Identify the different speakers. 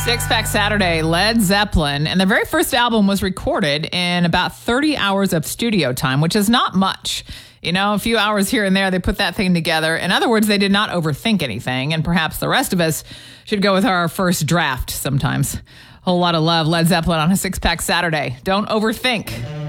Speaker 1: Six Pack Saturday, Led Zeppelin, and their very first album was recorded in about 30 hours of studio time, which is not much. You know, a few hours here and there, they put that thing together. In other words, they did not overthink anything, and perhaps the rest of us should go with our first draft sometimes. Whole lot of love, Led Zeppelin on a Six Pack Saturday. Don't overthink.